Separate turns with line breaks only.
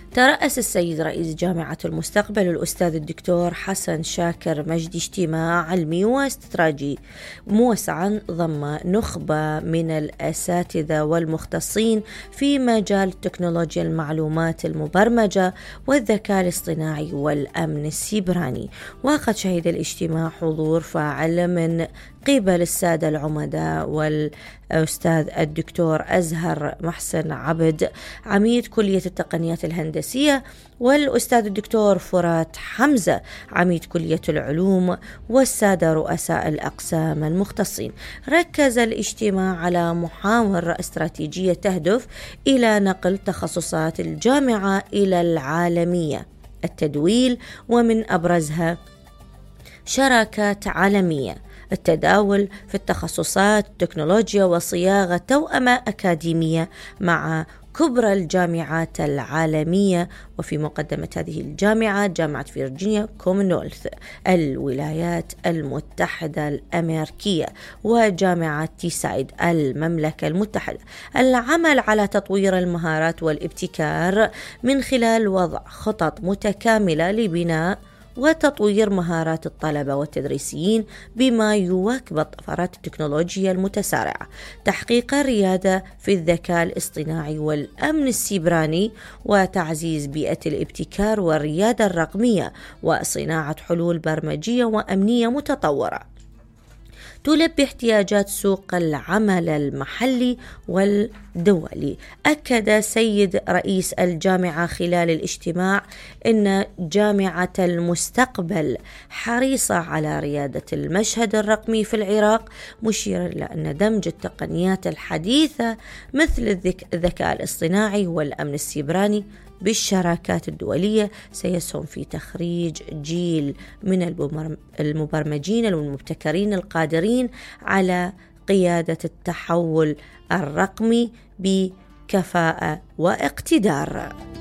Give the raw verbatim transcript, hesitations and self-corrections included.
ترأس السيد رئيس جامعة المستقبل الأستاذ الدكتور حسن شاكر مجدي اجتماع علمي واستراتيجي موسعا ضم نخبة من الأساتذة والمختصين في مجال تكنولوجيا المعلومات المبرمجة والذكاء الاصطناعي والأمن السيبراني. وقد شهد الاجتماع حضور فاعل من قبل السادة العمداء والأستاذ الدكتور أزهر محسن عبد عميد كلية التقنيات الهندسية، والأستاذ الدكتور فرات حمزة عميد كلية العلوم، والسادة رؤساء الأقسام المختصين. ركز الاجتماع على محاور استراتيجية تهدف إلى نقل تخصصات الجامعة إلى العالمية التدويل، ومن أبرزها شراكات عالمية، التداول في التخصصات، تكنولوجيا وصياغة توأمة أكاديمية مع كبرى الجامعات العالمية. وفي مقدمة هذه الجامعة جامعة فيرجينيا كومنولث الولايات المتحدة الأمريكية وجامعة تيسايد المملكة المتحدة، العمل على تطوير المهارات والابتكار من خلال وضع خطط متكاملة لبناء وتطوير مهارات الطلبة والتدريسيين بما يواكب الطفرات التكنولوجية المتسارعة، تحقيق الريادة في الذكاء الاصطناعي والأمن السيبراني، وتعزيز بيئة الابتكار والريادة الرقمية، وصناعة حلول برمجية وأمنية متطورة تلبي احتياجات سوق العمل المحلي والدولي. أكد سيد رئيس الجامعة خلال الاجتماع أن جامعة المستقبل حريصة على ريادة المشهد الرقمي في العراق، مشيرا إلى أن دمج التقنيات الحديثة مثل الذكاء الاصطناعي والأمن السيبراني بالشراكات الدولية سيسهم في تخريج جيل من المبرمجين والمبتكرين القادرين على قيادة التحول الرقمي بكفاءة واقتدار.